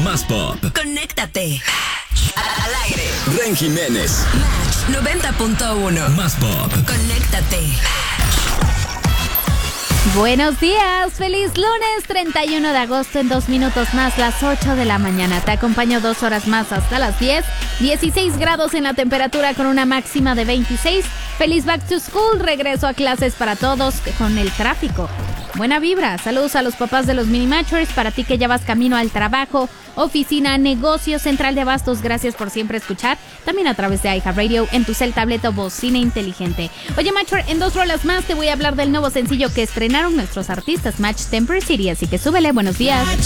Más pop. Conéctate. Al aire. Ren Jiménez. Match 90.1. Más pop. Conéctate. Buenos días, feliz lunes 31 de agosto. En 2 minutos más, las 8 de la mañana. Te acompaño 2 horas más hasta las 10. 16 grados en la temperatura con una máxima de 26. Feliz back to school, regreso a clases para todos con el tráfico. Buena vibra, saludos a los papás de los Mini Matchers, para ti que ya vas camino al trabajo, oficina, negocio, central de abastos, gracias por siempre escuchar, también a través de iHeartRadio, en tu cel, tableta o bocina inteligente. Oye Matcher, en 2 rolas más te voy a hablar del nuevo sencillo que estrenaron nuestros artistas Match Temper City, así que súbele. Buenos días. Match